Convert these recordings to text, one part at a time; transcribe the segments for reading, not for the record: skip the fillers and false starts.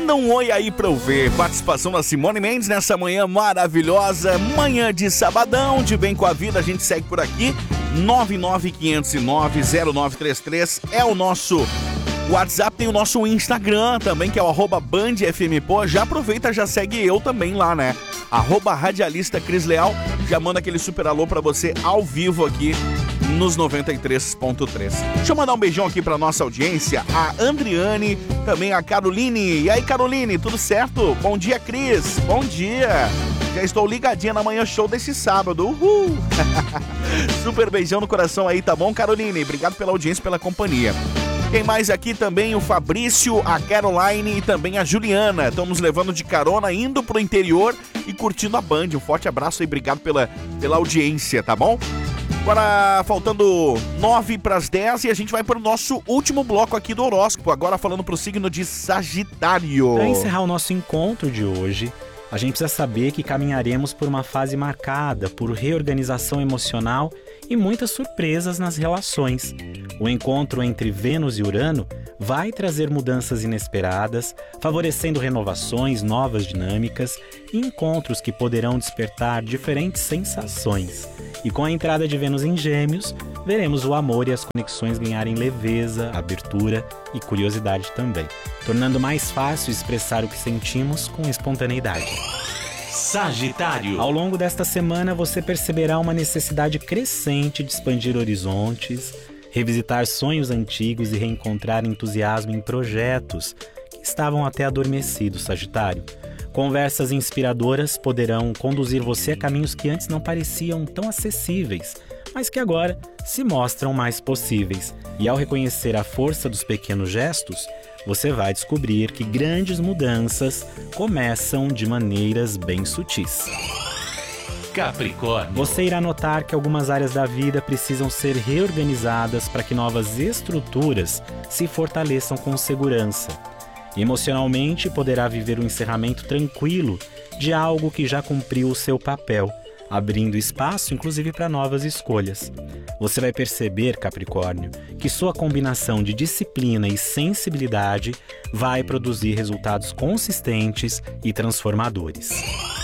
Manda um oi aí pra eu ver. Participação da Simone Mendes nessa manhã maravilhosa. Manhã de sabadão, de Bem com a Vida. A gente segue por aqui. 995090933 é o nosso WhatsApp. Tem o nosso Instagram também, que é o @BandFMPô. Já aproveita, já segue eu também lá, né? @Radialista Cris Leal. Já manda aquele super alô pra você ao vivo aqui nos 93.3. Deixa eu mandar um beijão aqui pra nossa audiência, a Andriane, também a Caroline. E aí, Caroline, tudo certo? Bom dia, Cris. Bom dia. Já estou ligadinha na manhã show desse sábado. Uhul. Super beijão no coração aí, tá bom, Caroline? Obrigado pela audiência, pela companhia. Quem mais aqui também? O Fabrício, a Caroline e também a Juliana. Estão nos levando de carona, indo pro interior e curtindo a Band. Um forte abraço e obrigado pela audiência, tá bom? Agora, faltando 9:10 e a gente vai para o nosso último bloco aqui do horóscopo. Agora falando pro signo de Sagitário. Para encerrar o nosso encontro de hoje, a gente precisa saber que caminharemos por uma fase marcada por reorganização emocional e muitas surpresas nas relações. O encontro entre Vênus e Urano vai trazer mudanças inesperadas, favorecendo renovações, novas dinâmicas e encontros que poderão despertar diferentes sensações. E com a entrada de Vênus em Gêmeos, veremos o amor e as conexões ganharem leveza, abertura e curiosidade também, tornando mais fácil expressar o que sentimos com espontaneidade. Sagitário. Ao longo desta semana, você perceberá uma necessidade crescente de expandir horizontes, revisitar sonhos antigos e reencontrar entusiasmo em projetos que estavam até adormecidos, Sagitário. Conversas inspiradoras poderão conduzir você a caminhos que antes não pareciam tão acessíveis, mas que agora se mostram mais possíveis. E ao reconhecer a força dos pequenos gestos, você vai descobrir que grandes mudanças começam de maneiras bem sutis. Capricórnio. Você irá notar que algumas áreas da vida precisam ser reorganizadas para que novas estruturas se fortaleçam com segurança. Emocionalmente, poderá viver um encerramento tranquilo de algo que já cumpriu o seu papel, abrindo espaço, inclusive, para novas escolhas. Você vai perceber, Capricórnio, que sua combinação de disciplina e sensibilidade vai produzir resultados consistentes e transformadores.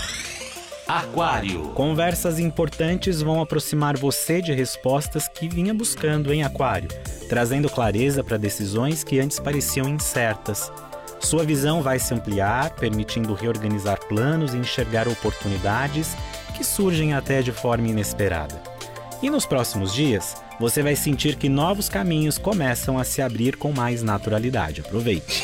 Aquário. Conversas importantes vão aproximar você de respostas que vinha buscando em Aquário, trazendo clareza para decisões que antes pareciam incertas. Sua visão vai se ampliar, permitindo reorganizar planos e enxergar oportunidades que surgem até de forma inesperada. E nos próximos dias, você vai sentir que novos caminhos começam a se abrir com mais naturalidade. Aproveite!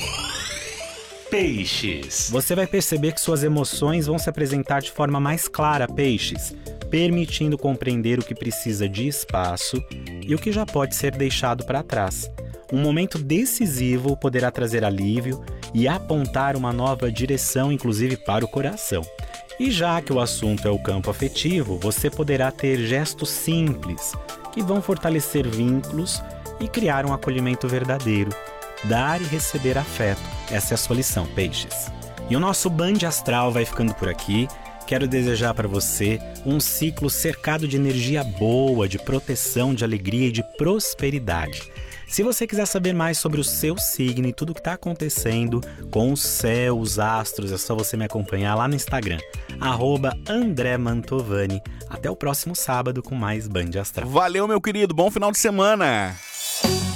Peixes. Você vai perceber que suas emoções vão se apresentar de forma mais clara, Peixes, permitindo compreender o que precisa de espaço e o que já pode ser deixado para trás. Um momento decisivo poderá trazer alívio e apontar uma nova direção, inclusive para o coração. E já que o assunto é o campo afetivo, você poderá ter gestos simples que vão fortalecer vínculos e criar um acolhimento verdadeiro. Dar e receber afeto. Essa é a sua lição, Peixes. E o nosso Band Astral vai ficando por aqui. Quero desejar para você um ciclo cercado de energia boa, de proteção, de alegria e de prosperidade. Se você quiser saber mais sobre o seu signo e tudo o que está acontecendo com o céu, os astros, é só você me acompanhar lá no Instagram, @André Mantovani. Até o próximo sábado com mais Band Astral. Valeu, meu querido. Bom final de semana.